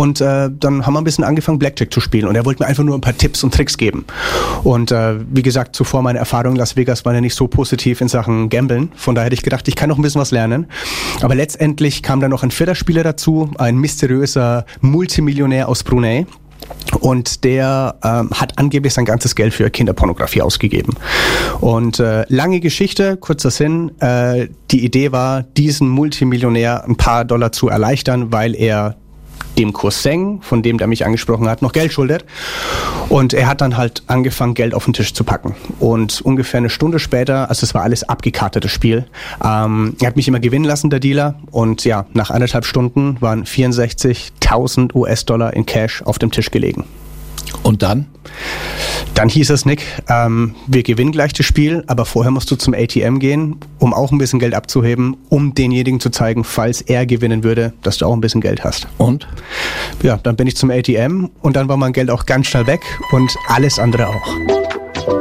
Und dann haben wir ein bisschen angefangen, Blackjack zu spielen. Und er wollte mir einfach nur ein paar Tipps und Tricks geben. Und wie gesagt, zuvor meine Erfahrung in Las Vegas war ja nicht so positiv in Sachen Gamblen. Von daher hätte ich gedacht, ich kann noch ein bisschen was lernen. Aber letztendlich kam dann noch ein vierter Spieler dazu, ein mysteriöser Multimillionär aus Brunei. Und der hat angeblich sein ganzes Geld für Kinderpornografie ausgegeben. Und lange Geschichte, kurzer Sinn, die Idee war, diesen Multimillionär ein paar $, zu erleichtern, weil er dem Cousin, von dem der mich angesprochen hat, noch Geld schuldet. Und er hat dann halt angefangen, Geld auf den Tisch zu packen. Und ungefähr eine Stunde später, also es war alles abgekartetes Spiel, er hat mich immer gewinnen lassen, der Dealer. Und ja, nach 1,5 Stunden waren 64.000 US-Dollar in Cash auf dem Tisch gelegen. Und dann? Dann hieß es, Nick, wir gewinnen gleich das Spiel, aber vorher musst du zum ATM gehen, um auch ein bisschen Geld abzuheben, um denjenigen zu zeigen, falls er gewinnen würde, dass du auch ein bisschen Geld hast. Und? Ja, dann bin ich zum ATM und dann war mein Geld auch ganz schnell weg und alles andere auch.